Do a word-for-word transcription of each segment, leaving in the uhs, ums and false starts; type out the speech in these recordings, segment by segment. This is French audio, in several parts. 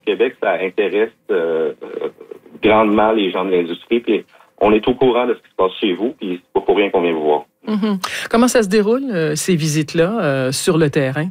Québec, ça intéresse euh, euh, grandement les gens de l'industrie. Puis on est au courant de ce qui se passe chez vous, puis c'est pas pour rien qu'on vient vous voir. Mm-hmm. Comment ça se déroule, euh, ces visites-là, euh, sur le terrain?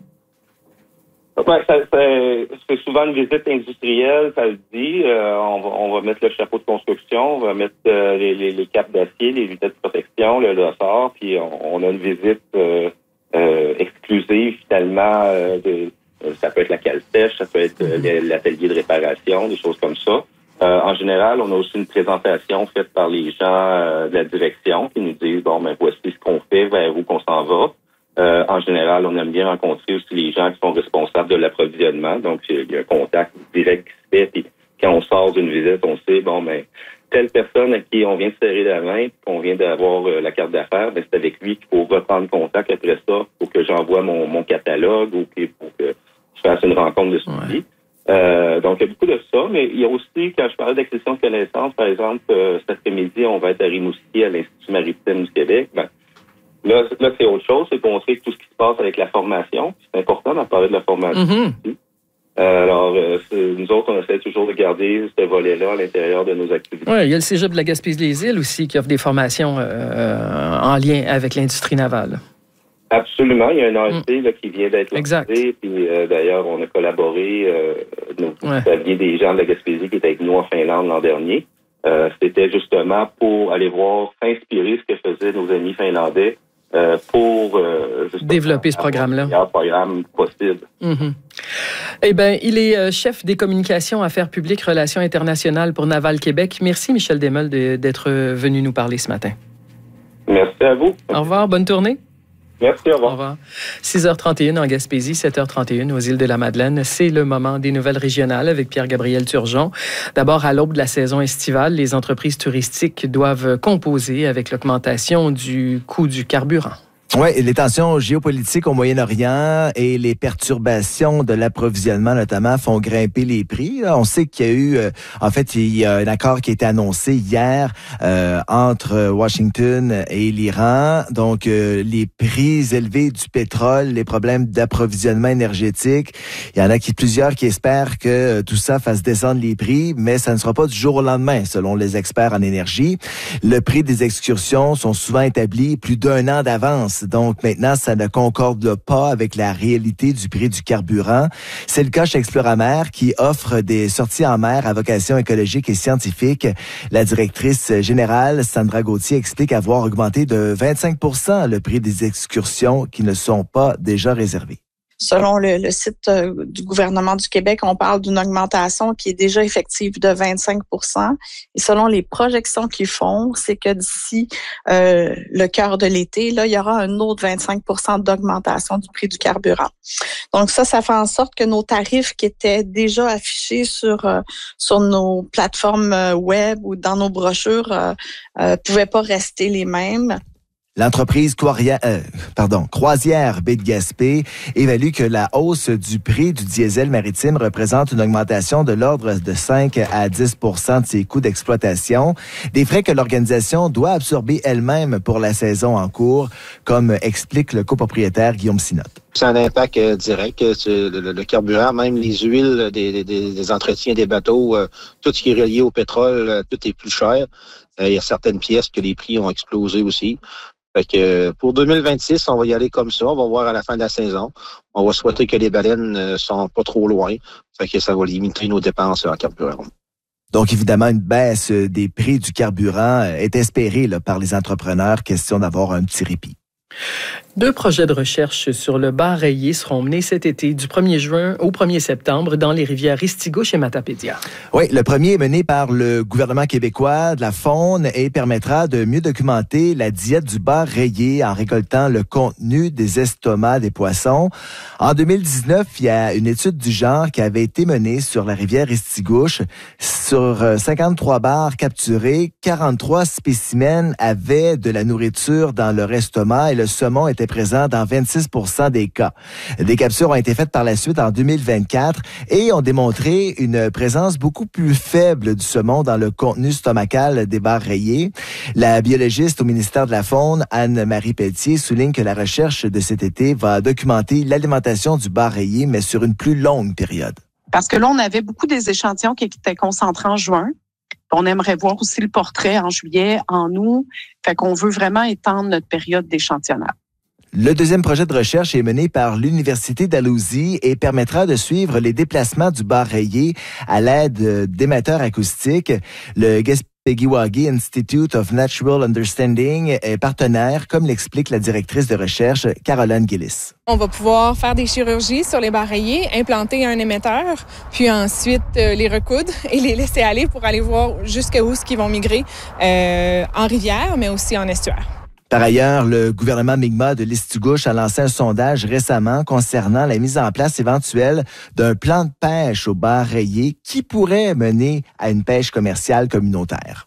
Ouais, ça, ça, c'est souvent une visite industrielle, ça le dit. Euh, on, va, on va mettre le chapeau de construction, on va mettre euh, les, les, les capes d'acier, les lunettes de protection, le dossard, puis on, on a une visite euh, euh, exclusive finalement. Euh, de, ça peut être la cale sèche, ça peut être euh, l'atelier de réparation, des choses comme ça. Euh, en général, on a aussi une présentation faite par les gens euh, de la direction qui nous disent, bon, ben voici ce qu'on fait, vers où qu'on s'en va. Euh, en général, on aime bien rencontrer aussi les gens qui sont responsables de l'approvisionnement. Donc, il y a un contact direct qui se fait. Puis, quand on sort d'une visite, on sait, bon, ben, telle personne à qui on vient de serrer la main, qu'on vient d'avoir euh, la carte d'affaires, ben, c'est avec lui qu'il faut reprendre contact après ça pour que j'envoie mon, mon catalogue ou pour que je fasse une rencontre de suivi. Ouais. Euh, donc, il y a beaucoup de ça, mais il y a aussi, quand je parlais d'acquisition de connaissances, par exemple, euh, cet après-midi, on va être à Rimouski, à l'Institut maritime du Québec. Ben, Là, là, c'est autre chose, c'est montrer tout ce qui se passe avec la formation. C'est important d'en parler de la formation. Mm-hmm. Euh, alors, euh, nous autres, on essaie toujours de garder ce volet-là à l'intérieur de nos activités. Oui, il y a le Cégep de la Gaspésie-les-Îles aussi qui offre des formations euh, en lien avec l'industrie navale. Absolument. Il y a un A S P mm. là, qui vient d'être exact. lancé. Puis euh, d'ailleurs, on a collaboré. Euh, nous, ouais. Vous aviez des gens de la Gaspésie qui étaient avec nous en Finlande l'an dernier. Euh, c'était justement pour aller voir, s'inspirer ce que faisaient nos amis finlandais. Euh, pour euh, développer ce programme-là. Le meilleur programme possible. Mm-hmm. Eh bien, il est euh, chef des communications, affaires publiques, relations internationales pour Naval Québec. Merci, Michel Desmeules, de, d'être venu nous parler ce matin. Merci à vous. Au revoir, bonne tournée. Merci, au revoir. Au revoir. six heures trente et un en Gaspésie, sept heures trente et un aux îles de la Madeleine. C'est le moment des nouvelles régionales avec Pierre-Gabriel Turgeon. D'abord, à l'aube de la saison estivale, les entreprises touristiques doivent composer avec l'augmentation du coût du carburant. Oui, les tensions géopolitiques au Moyen-Orient et les perturbations de l'approvisionnement notamment font grimper les prix. On sait qu'il y a eu, euh, en fait, il y a un accord qui a été annoncé hier euh, entre Washington et l'Iran. Donc, euh, les prix élevés du pétrole, les problèmes d'approvisionnement énergétique. Il y en a qui plusieurs qui espèrent que euh, tout ça fasse descendre les prix, mais ça ne sera pas du jour au lendemain, selon les experts en énergie. Le prix des excursions sont souvent établis plus d'un an d'avance. Donc, maintenant, ça ne concorde pas avec la réalité du prix du carburant. C'est le cas chez Exploramer qui offre des sorties en mer à vocation écologique et scientifique. La directrice générale, Sandra Gauthier, explique avoir augmenté de vingt-cinq pour cent le prix des excursions qui ne sont pas déjà réservées. Selon le, le site euh, du gouvernement du Québec, on parle d'une augmentation qui est déjà effective de vingt-cinq pour cent. Et selon les projections qu'ils font, c'est que d'ici euh, le cœur de l'été, là, il y aura un autre vingt-cinq pour cent d'augmentation du prix du carburant. Donc ça, ça fait en sorte que nos tarifs qui étaient déjà affichés sur euh, sur nos plateformes web ou dans nos brochures euh, euh, pouvaient pas rester les mêmes. L'entreprise Croisière, euh, pardon, Croisière Baie de Gaspé évalue que la hausse du prix du diesel maritime représente une augmentation de l'ordre de cinq à dix pour cent de ses coûts d'exploitation, des frais que l'organisation doit absorber elle-même pour la saison en cours, comme explique le copropriétaire Guillaume Sinotte. C'est un impact euh, direct sur le, le, le carburant, même les huiles des, des, des entretiens des bateaux, euh, tout ce qui est relié au pétrole, euh, tout est plus cher. Euh, il y a certaines pièces que les prix ont explosé aussi. Fait que pour deux mille vingt-six, on va y aller comme ça. On va voir à la fin de la saison. On va souhaiter que les baleines ne sont pas trop loin. Fait que ça va limiter nos dépenses en carburant. Donc, évidemment, une baisse des prix du carburant est espérée là, par les entrepreneurs. Question d'avoir un petit répit. Deux projets de recherche sur le bar rayé seront menés cet été, du premier juin au premier septembre, dans les rivières Ristigouche et Matapédia. Oui, le premier est mené par le gouvernement québécois de la faune et permettra de mieux documenter la diète du bar rayé en récoltant le contenu des estomacs des poissons. En deux mille dix-neuf, il y a une étude du genre qui avait été menée sur la rivière Ristigouche. Sur cinquante-trois bars capturés, quarante-trois spécimens avaient de la nourriture dans leur estomac et le saumon était présent dans vingt-six pour cent des cas. Des captures ont été faites par la suite en deux mille vingt-quatre et ont démontré une présence beaucoup plus faible du saumon dans le contenu stomacal des bars rayés. La biologiste au ministère de la Faune, Anne-Marie Pelletier, souligne que la recherche de cet été va documenter l'alimentation du bar rayé, mais sur une plus longue période. Parce que là, on avait beaucoup des échantillons qui étaient concentrés en juin. On aimerait voir aussi le portrait en juillet, en août. Fait qu'on veut vraiment étendre notre période d'échantillonnage. Le deuxième projet de recherche est mené par l'Université d'Alousie et permettra de suivre les déplacements du bar rayé à l'aide d'émetteurs acoustiques. Le Gaspegiwagi Institute of Natural Understanding est partenaire, comme l'explique la directrice de recherche, Caroline Gillis. On va pouvoir faire des chirurgies sur les barres rayées, implanter un émetteur, puis ensuite euh, les recoudre et les laisser aller pour aller voir jusqu'où ce qu'ils vont migrer euh, en rivière, mais aussi en estuaire. Par ailleurs, le gouvernement Mi'kmaq de l'Estigouche a lancé un sondage récemment concernant la mise en place éventuelle d'un plan de pêche au bar rayé qui pourrait mener à une pêche commerciale communautaire.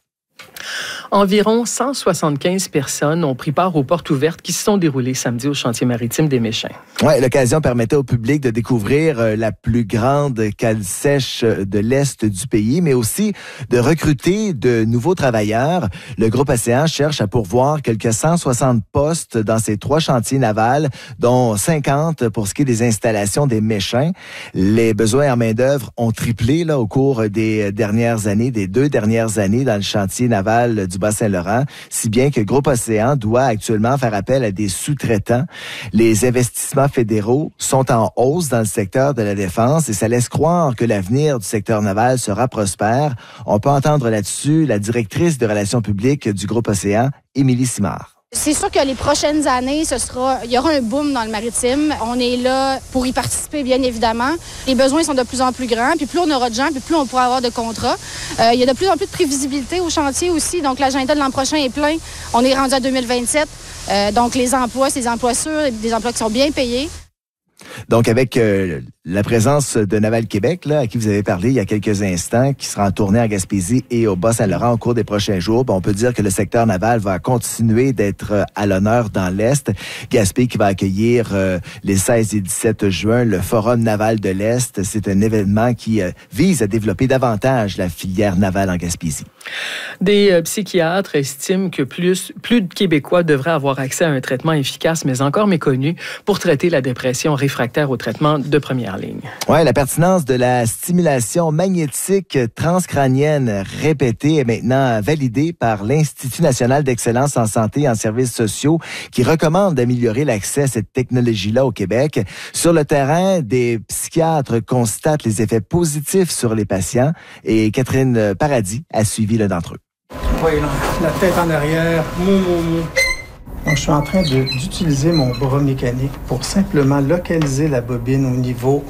Environ cent soixante-quinze personnes ont pris part aux portes ouvertes qui se sont déroulées samedi au chantier maritime des Méchins. Oui, l'occasion permettait au public de découvrir la plus grande cale sèche de l'Est du pays, mais aussi de recruter de nouveaux travailleurs. Le groupe Océan cherche à pourvoir quelques cent soixante postes dans ces trois chantiers navals, dont cinquante pour ce qui est des installations des Méchins. Les besoins en main-d'œuvre ont triplé là, au cours des dernières années, des deux dernières années dans le chantier naval du Bas-Saint-Laurent, si bien que Groupe Océan doit actuellement faire appel à des sous-traitants. Les investissements fédéraux sont en hausse dans le secteur de la défense et ça laisse croire que l'avenir du secteur naval sera prospère. On peut entendre là-dessus la directrice de relations publiques du Groupe Océan, Émilie Simard. C'est sûr que les prochaines années, ce sera, il y aura un boom dans le maritime. On est là pour y participer, bien évidemment. Les besoins sont de plus en plus grands, puis plus on aura de gens, puis plus on pourra avoir de contrats. Euh, il y a de plus en plus de prévisibilité au chantier aussi, donc l'agenda de l'an prochain est plein. On est rendu à deux mille vingt-sept, euh, donc les emplois, c'est des emplois sûrs, des emplois qui sont bien payés. Donc, avec euh, la présence de Naval Québec, là, à qui vous avez parlé il y a quelques instants, qui sera en tournée en Gaspésie et au Bas-Saint-Laurent au cours des prochains jours, ben, on peut dire que le secteur naval va continuer d'être à l'honneur dans l'Est. Gaspé qui va accueillir euh, les seize et dix-sept juin le Forum naval de l'Est. C'est un événement qui euh, vise à développer davantage la filière navale en Gaspésie. Des euh, psychiatres estiment que plus, plus de Québécois devraient avoir accès à un traitement efficace, mais encore méconnu, pour traiter la dépression réfractaire au traitement de première ligne. Oui, la pertinence de la stimulation magnétique transcrânienne répétée est maintenant validée par l'Institut national d'excellence en santé et en services sociaux qui recommande d'améliorer l'accès à cette technologie-là au Québec. Sur le terrain, des psychiatres constatent les effets positifs sur les patients et Catherine Paradis a suivi l'un d'entre eux. Oui, la tête en arrière, mou, mou, mou. Donc, je suis en train de, d'utiliser mon bras mécanique pour simplement localiser la bobine au niveau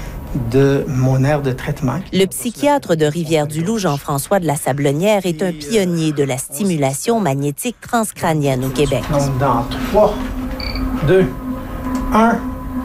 de mon aire de traitement. Le psychiatre de Rivière-du-Loup, Jean-François de la Sablonnière, est un pionnier de la stimulation magnétique transcrânienne au Québec. Donc, dans trois, deux, un.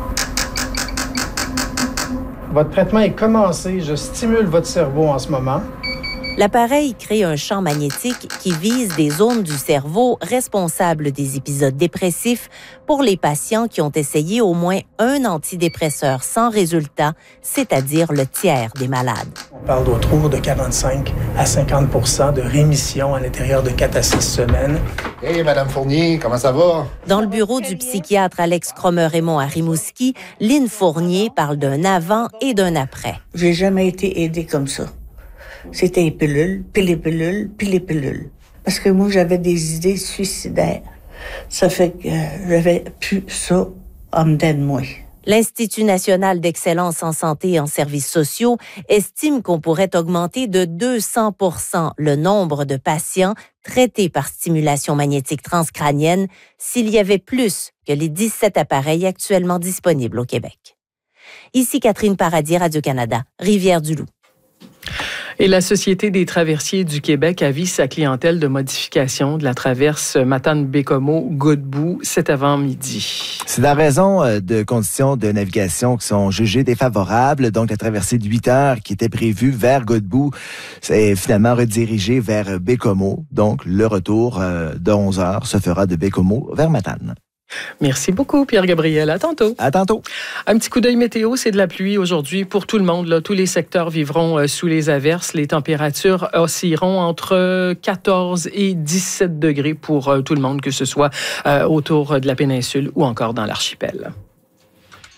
Votre traitement est commencé. Je stimule votre cerveau en ce moment. L'appareil crée un champ magnétique qui vise des zones du cerveau responsables des épisodes dépressifs pour les patients qui ont essayé au moins un antidépresseur sans résultat, c'est-à-dire le tiers des malades. On parle autour de quarante-cinq à cinquante pour cent de rémission à l'intérieur de quatre à six semaines. Hey, Madame Fournier, comment ça va? Dans le bureau du psychiatre Alex Cromer-Raymond à Rimouski, Lynne Fournier parle d'un avant et d'un après. J'ai jamais été aidée comme ça. C'était les pilules, puis les pilules, puis les pilules. Parce que moi, j'avais des idées suicidaires. Ça fait que j'avais plus ça en dedans de moi. L'Institut national d'excellence en santé et en services sociaux estime qu'on pourrait augmenter de deux cents pour cent le nombre de patients traités par stimulation magnétique transcrânienne s'il y avait plus que les dix-sept appareils actuellement disponibles au Québec. Ici Catherine Paradis, Radio-Canada, Rivière-du-Loup. Et la Société des traversiers du Québec avise sa clientèle de modification de la traverse Matane-Bécomo-Godbout cet avant-midi. C'est la raison de conditions de navigation qui sont jugées défavorables. Donc, la traversée de huit heures qui était prévue vers Godbout est finalement redirigée vers Bécomo. Donc, le retour de onze heures se fera de Bécomo vers Matane. Merci beaucoup, Pierre-Gabriel. À tantôt. À tantôt. Un petit coup d'œil météo, c'est de la pluie aujourd'hui pour tout le monde. Là. Tous les secteurs vivront euh, sous les averses. Les températures oscilleront entre quatorze et dix-sept degrés pour euh, tout le monde, que ce soit euh, autour de la péninsule ou encore dans l'archipel.